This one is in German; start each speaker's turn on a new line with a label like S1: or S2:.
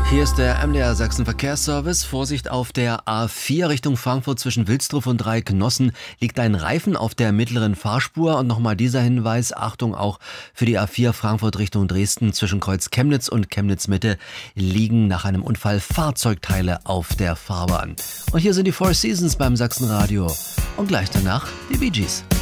S1: Hier ist der MDR Sachsen Verkehrsservice. Vorsicht auf der A4 Richtung Frankfurt zwischen Wilsdruff und Dreiecknossen liegt ein Reifen auf der mittleren Fahrspur. Und nochmal dieser Hinweis, Achtung auch für die A4 Frankfurt Richtung Dresden zwischen Kreuz Chemnitz und Chemnitz Mitte liegen nach einem Unfall Fahrzeugteile auf der Fahrbahn. Und hier sind die Four Seasons beim Sachsenradio. Und gleich danach die Bee Gees.